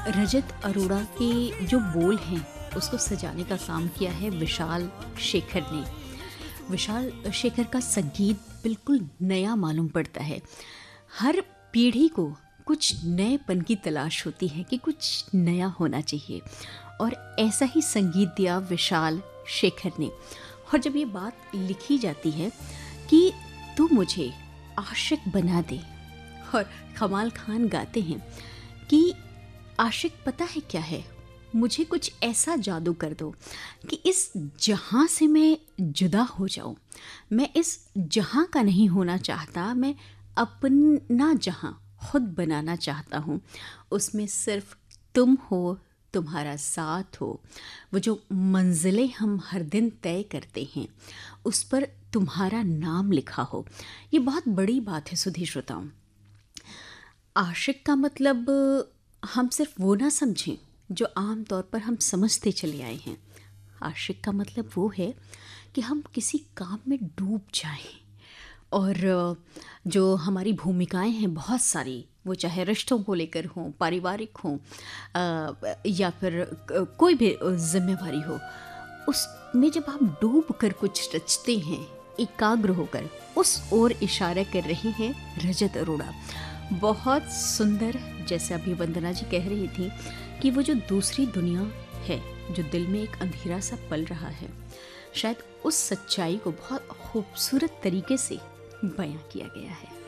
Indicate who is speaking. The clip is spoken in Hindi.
Speaker 1: रजत अरोड़ा के जो बोल हैं उसको सजाने का काम किया है विशाल शेखर ने। विशाल शेखर का संगीत बिल्कुल नया मालूम पड़ता है। हर पीढ़ी को कुछ नएपन की तलाश होती है कि कुछ नया होना चाहिए, और ऐसा ही संगीत दिया विशाल शेखर ने। और जब ये बात लिखी जाती है कि तू मुझे आशिक बना दे, और कमाल खान गाते हैं कि आशिक पता है क्या है, मुझे कुछ ऐसा जादू कर दो कि इस जहां से मैं जुदा हो जाऊं। मैं इस जहां का नहीं होना चाहता, मैं अपना जहां खुद बनाना चाहता हूं। उसमें सिर्फ तुम हो, तुम्हारा साथ हो, वो जो मंजिलें हम हर दिन तय करते हैं उस पर तुम्हारा नाम लिखा हो। ये बहुत बड़ी बात है सुधी श्रोताओं। आशिक का मतलब हम सिर्फ वो ना समझें जो आम तौर पर हम समझते चले आए हैं। आशिक का मतलब वो है कि हम किसी काम में डूब जाएं, और जो हमारी भूमिकाएं हैं बहुत सारी, वो चाहे रिश्तों को लेकर हों, पारिवारिक हों, या फिर कोई भी जिम्मेवारी हो, उसमें जब हम डूब कर कुछ रचते हैं, एकाग्र होकर, उस ओर इशारा कर रही हैं रजत अरोड़ा। बहुत सुंदर, जैसे अभी वंदना जी कह रही थी कि वो जो दूसरी दुनिया है, जो दिल में एक अंधेरा सा पल रहा है, शायद उस सच्चाई को बहुत खूबसूरत तरीके से बयां किया गया है।